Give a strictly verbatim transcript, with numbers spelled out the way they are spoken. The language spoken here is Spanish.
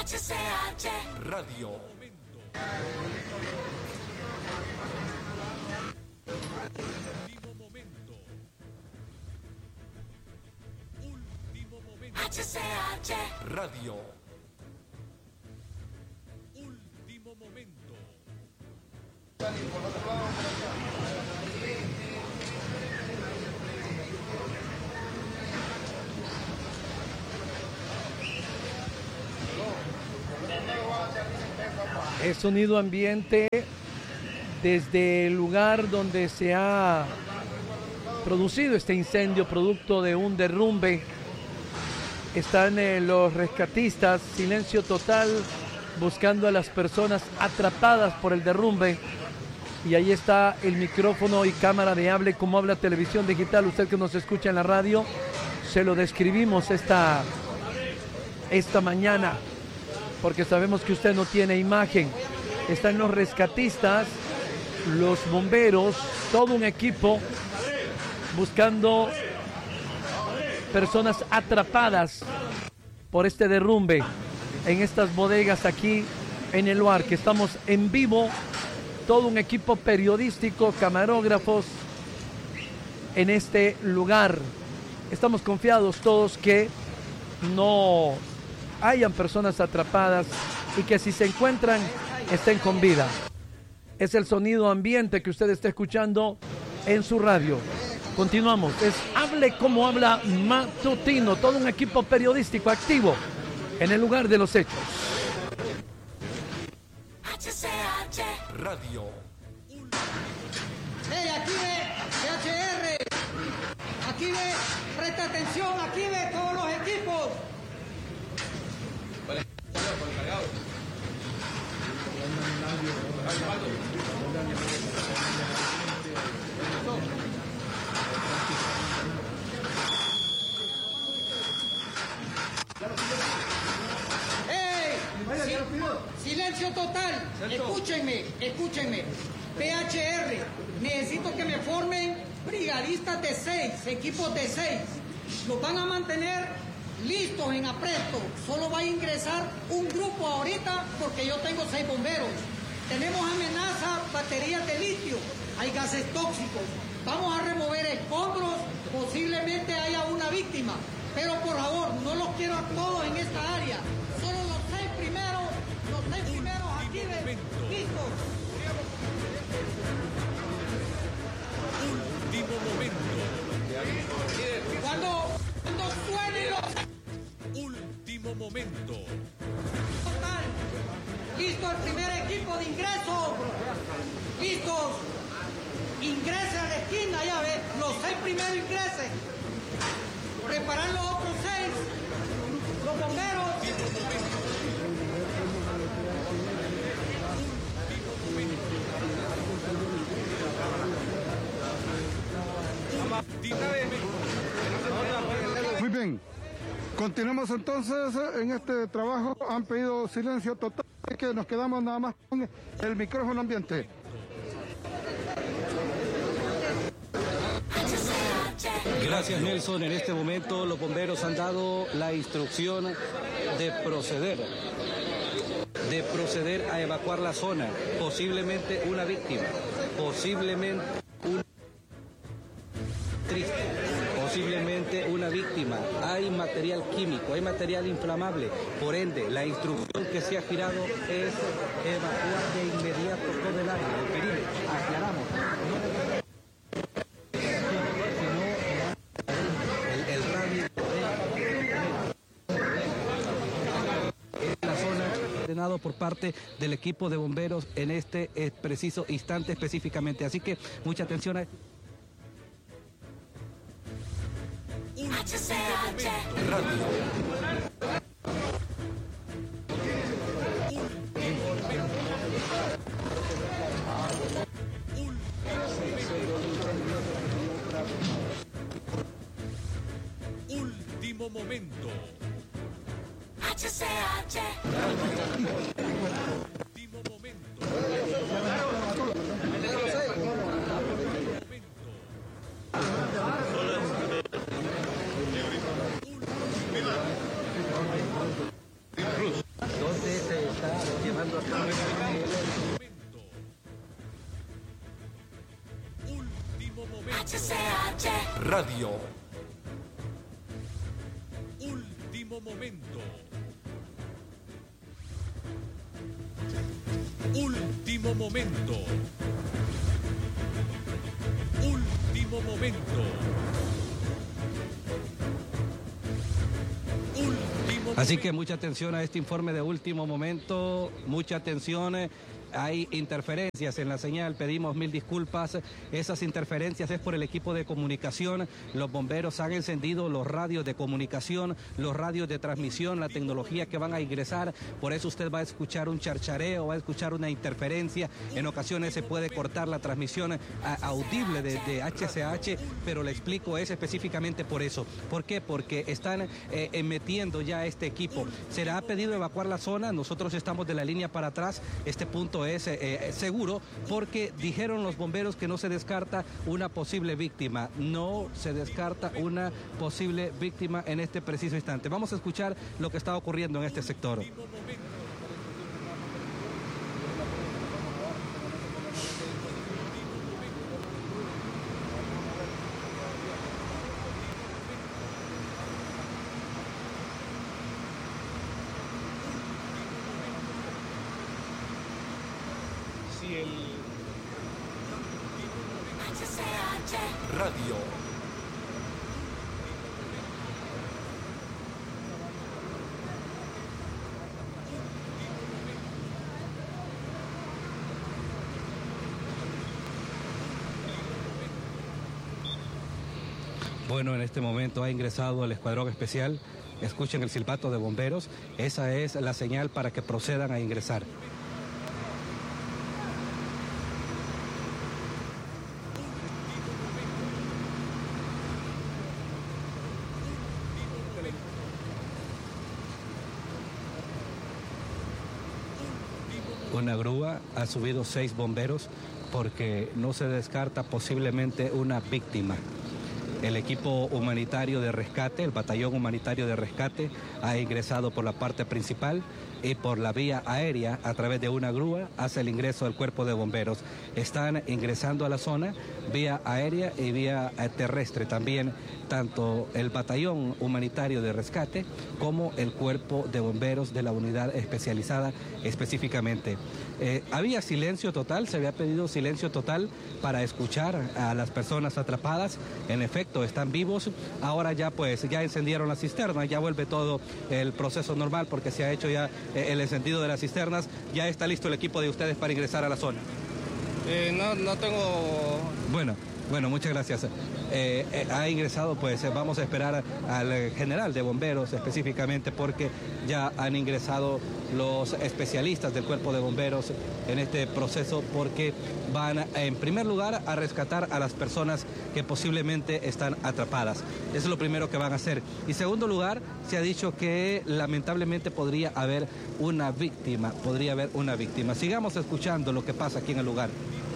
H C H Radio. Último momento. Último momento. H C H Radio. Último momento. Es sonido ambiente desde el lugar donde se ha producido este incendio producto de un derrumbe. Están eh, los rescatistas, silencio total, buscando a las personas atrapadas por el derrumbe. Y ahí está el micrófono y cámara de Hable Como Habla Televisión Digital. Usted que nos escucha en la radio, se lo describimos esta, esta mañana, porque sabemos que usted no tiene imagen. Están los rescatistas, los bomberos, todo un equipo buscando personas atrapadas por este derrumbe en estas bodegas aquí en el lugar, que estamos en vivo, todo un equipo periodístico, camarógrafos en este lugar. Estamos confiados todos que no hayan personas atrapadas y que si se encuentran estén con vida. Es el sonido ambiente que usted está escuchando en su radio. Continuamos, es Hable Como Habla Matutino, todo un equipo periodístico activo en el lugar de los hechos. H C H Radio. Hey, aquí ve C H R. Aquí ve, presta atención, aquí ve todos los equipos. Vale, con el cargado. ¡Ey! Silencio total. Escúchenme, escúchenme. P H R, necesito que me formen brigadistas de seis, equipos de seis. Los van a mantener listos en apresto. Solo va a ingresar un grupo ahorita porque yo tengo seis bomberos. Tenemos amenaza, baterías de litio, hay gases tóxicos. Vamos a remover escombros, posiblemente haya una víctima. Pero por favor, no los quiero a todos en esta área. Solo los seis primeros, los seis primeros aquí, listos. Último momento. Cuando, cuando suenen los... Último momento. Total. Listo el primer equipo de ingreso. Listos. Ingrese a la esquina, ya ves. Los seis primeros ingresen. Preparar los otros seis. Los bomberos. Muy bien, continuamos entonces en este trabajo. Han pedido silencio total, es que nos quedamos nada más con el micrófono ambiente. Gracias, Nelson. En este momento los bomberos han dado la instrucción de proceder, de proceder a evacuar la zona. Posiblemente una víctima, posiblemente un triste, posiblemente una víctima. Hay material químico, hay material inflamable. Por ende, la instrucción que se ha girado es evacuar de inmediato todo el área, el perímetro. Aclaramos. Por parte del equipo de bomberos en este eh, preciso instante específicamente. Así que mucha atención a... H C H Radio. Último momento. H C H Radio. Último momento. H C H Radio. Último momento. Último momento. Último momento. Último Así que mucha atención a este informe de último momento, mucha atención. Hay interferencias en la señal, pedimos mil disculpas. Esas interferencias es por el equipo de comunicación. Los bomberos han encendido los radios de comunicación, los radios de transmisión, la tecnología que van a ingresar. Por eso usted va a escuchar un charchareo, va a escuchar una interferencia. En ocasiones se puede cortar la transmisión audible de, de H C H, pero le explico, es específicamente por eso. ¿Por qué? Porque están eh, metiendo ya este equipo. Se le ha pedido evacuar la zona, nosotros estamos de la línea para atrás. Este punto es eh, seguro porque dijeron los bomberos que no se descarta una posible víctima, no se descarta una posible víctima en este preciso instante. Vamos a escuchar lo que está ocurriendo en este sector. H C H Radio. Bueno, en este momento ha ingresado el escuadrón especial. Escuchen el silbato de bomberos. Esa es la señal para que procedan a ingresar. Una grúa, ha subido seis bomberos porque no se descarta posiblemente una víctima. El equipo humanitario de rescate, el batallón humanitario de rescate, ha ingresado por la parte principal y por la vía aérea a través de una grúa hace el ingreso del cuerpo de bomberos. Están ingresando a la zona vía aérea y vía terrestre también, tanto el batallón humanitario de rescate como el cuerpo de bomberos de la unidad especializada específicamente. Eh, había silencio total, se había pedido silencio total para escuchar a las personas atrapadas. En efecto, están vivos. Ahora ya pues ya encendieron la cisterna, ya vuelve todo el proceso normal porque se ha hecho ya eh, el encendido de las cisternas. Ya está listo el equipo de ustedes para ingresar a la zona. Eh, no, no tengo... Bueno, bueno, muchas gracias. Eh, eh, ha ingresado, pues eh, vamos a esperar al general de bomberos específicamente porque ya han ingresado los especialistas del cuerpo de bomberos en este proceso porque van en primer lugar a rescatar a las personas que posiblemente están atrapadas. Eso es lo primero que van a hacer. Y segundo lugar, se ha dicho que lamentablemente podría haber una víctima, podría haber una víctima. Sigamos escuchando lo que pasa aquí en el lugar.